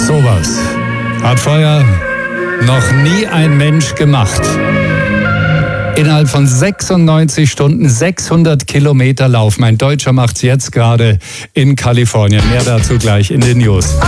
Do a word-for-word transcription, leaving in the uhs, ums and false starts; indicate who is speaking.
Speaker 1: Sowas hat vorher noch nie ein Mensch gemacht. Innerhalb von sechsundneunzig Stunden sechshundert Kilometer laufen. Ein Deutscher macht's jetzt gerade in Kalifornien. Mehr dazu gleich in den News.